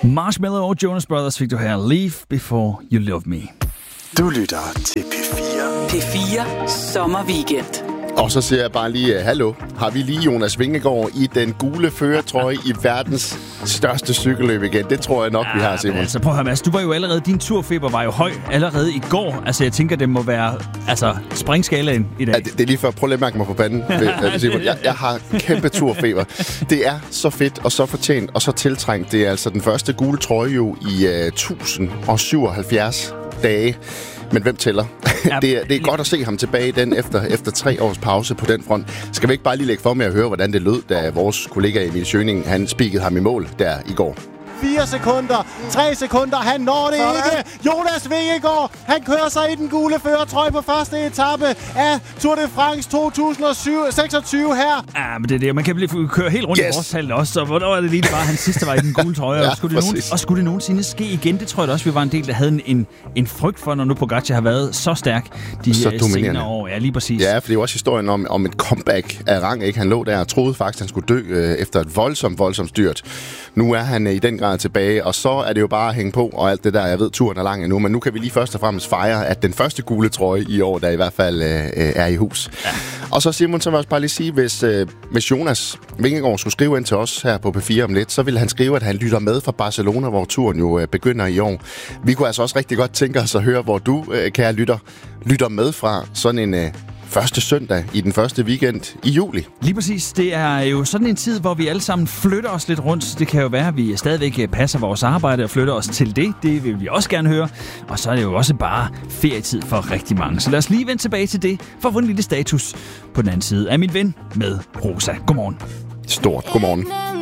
Marshmello og Jonas Brothers fik du her. Leave Before You Love Me. Du lytter til P4. P4 Sommerweekend. Og så siger jeg bare lige, hallo, har vi lige Jonas Vingegaard i den gule førertrøje i verdens største cykelløb igen? Det tror jeg nok, vi har, Simon. Altså, prøv at høre, Mads, du var jo allerede, din turfeber var jo høj allerede i går. Altså, jeg tænker, det må være springskalaen i dag. Ja, det er lige før, prøv lige at mærke mig på panden, Simon. Jeg har kæmpe turfeber. Det er så fedt og så fortjent og så tiltrængt. Det er altså den første gule trøje jo i 1077 dage. Men hvem tæller? Det er godt at se ham tilbage i den efter 3 års pause på den front. Skal vi ikke bare lige lægge for med at høre, hvordan det lød, da vores kollega Emil Schøning, han spikede ham i mål der i går? 4 sekunder, 3 sekunder, han når det ikke. Jonas Vingegaard, han kører sig i den gule førertrøje på første etape af Tour de France 2026 her. Ja, men det er det. Man kan køre helt rundt i årstallet også, så hvornår er det lige, det var, han sidste var i den gule trøje. Ja, og skulle det nogensinde ske igen? Det tror jeg også, vi var en del, der havde en frygt for, når nu Pogacar har været så stærk de senere år. Ja, lige præcis. Ja, for det er jo også historien om et comeback af rang, ikke? Han lå der og troede faktisk, han skulle dø efter et voldsomt styrt. Nu er han i den grad tilbage, og så er det jo bare at hænge på, og alt det der, jeg ved, turen er lang endnu, men nu kan vi lige først og fremmest fejre, at den første gule trøje i år, der i hvert fald er i hus. Ja. Og så Simon, så vil jeg også bare lige sige, hvis Jonas Vingegaard skulle skrive ind til os her på P4 om lidt, så vil han skrive, at han lytter med fra Barcelona, hvor turen jo begynder i år. Vi kunne altså også rigtig godt tænke os at høre, hvor du, kære lytter med fra sådan en første søndag i den første weekend i juli. Lige præcis. Det er jo sådan en tid, hvor vi alle sammen flytter os lidt rundt. Det kan jo være, at vi stadigvæk passer vores arbejde og flytter os til det. Det vil vi også gerne høre. Og så er det jo også bare ferietid for rigtig mange. Så lad os lige vende tilbage til det, for at få en lille status på den anden side af min ven med Rosa. Godmorgen. Stort godmorgen.